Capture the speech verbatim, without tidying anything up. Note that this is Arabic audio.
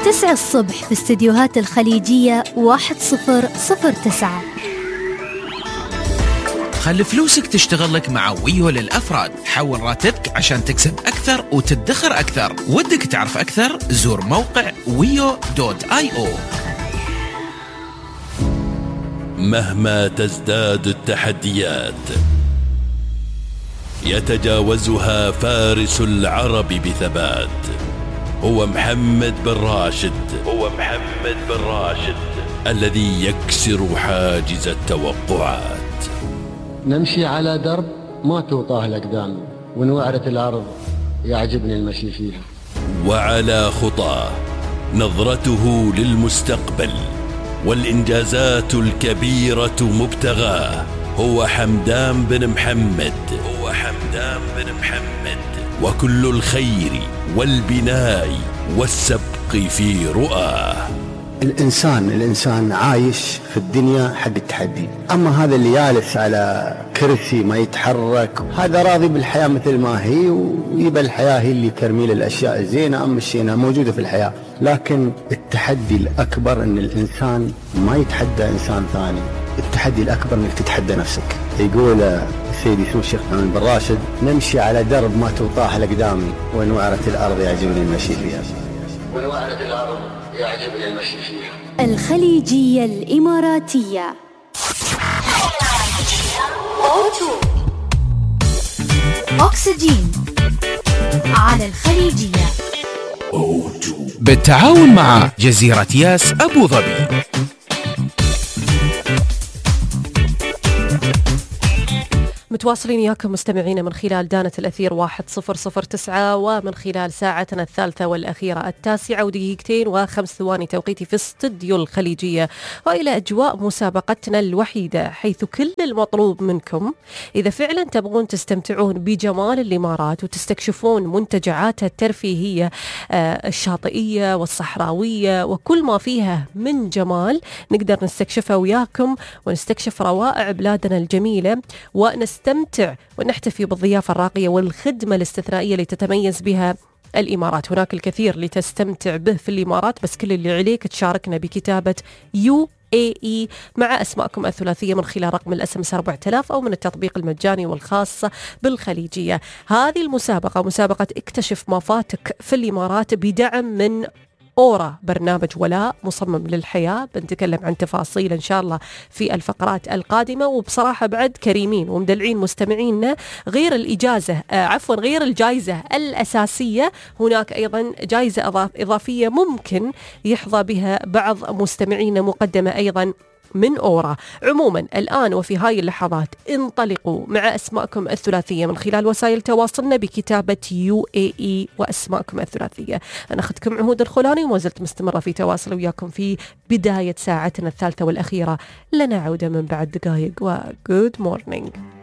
تسعة الصبح في استديوهات الخليجية واحد صفر صفر تسعة. خلي فلوسك تشتغل لك مع ويو للأفراد. حول راتبك عشان تكسب أكثر وتدخر أكثر. ودك تعرف أكثر؟ زور موقع ويو دوت آي أو. مهما تزداد التحديات يتجاوزها فارس العرب بثبات. هو محمد بن راشد. هو محمد بن راشد الذي يكسر حاجز التوقعات. نمشي على درب ما توطاه الأقدام، ونوعرة الأرض يعجبني المشي فيها. وعلى خطاه نظرته للمستقبل والإنجازات الكبيرة مبتغاه. هو حمدان بن محمد. هو حمدان بن محمد وكل الخير والبناء والسبق في رؤاه. الإنسان الإنسان عايش في الدنيا حق التحدي. أما هذا اللي جالس على كرسي ما يتحرك هذا راضي بالحياة مثل ما هي، ويبقى الحياة هي اللي ترميل الأشياء الزينة أم الشينة موجودة في الحياة. لكن التحدي الأكبر أن الإنسان ما يتحدى إنسان ثاني. التحدي الأكبر أنك تتحدى نفسك. يقول سيدي سمو الشيخ محمد بن راشد: نمشي على درب ما توطاه الأقدام، ونوعرة الأرض يعجبني المشي فيها. ونوعرة الأرض يعجبني المشي فيها. الخليجية الإماراتية. أكسجين على الخليجية بالتعاون مع جزيرة ياس أبو ظبي. متواصلين إياكم مستمعين من خلال دانة الأثير واحد صفر صفر تسعة، ومن خلال ساعتنا الثالثة والأخيرة التاسعة ودقيقتين وخمس ثواني توقيتي في استديو الخليجية، وإلى أجواء مسابقتنا الوحيدة، حيث كل المطلوب منكم إذا فعلا تبغون تستمتعون بجمال الإمارات وتستكشفون منتجعاتها الترفيهية الشاطئية والصحراوية وكل ما فيها من جمال، نقدر نستكشفها وياكم ونستكشف روائع بلادنا الجميلة ونستمتع نستمتع ونحتفي بالضيافة الراقية والخدمة الاستثنائية اللي تتميز بها الإمارات. هناك الكثير لتستمتع به في الإمارات، بس كل اللي عليك تشاركنا بكتابة يو اي اي مع أسماءكم الثلاثية من خلال رقم الاس ام اس أربعة آلاف أو من التطبيق المجاني والخاص بالخليجية. هذه المسابقة مسابقة اكتشف ما فاتك في الإمارات بدعم من أورا، برنامج ولاء مصمم للحياة. بنتكلم عن تفاصيل إن شاء الله في الفقرات القادمة، وبصراحة بعد كريمين ومدلعين مستمعينا. غير الإجازة آه عفوا غير الجائزة الأساسية، هناك أيضا جائزة إضافية ممكن يحظى بها بعض مستمعينا، مقدمة أيضا من أورا. عموما الآن وفي هاي اللحظات انطلقوا مع أسماءكم الثلاثية من خلال وسائل تواصلنا بكتابة يو اي اي وأسماءكم الثلاثية. أنا أخذكم عهود الخولاني وما زلت مستمرة في تواصل وياكم في بداية ساعتنا الثالثة والأخيرة. لنا عودة من بعد دقائق وجود مورنينج.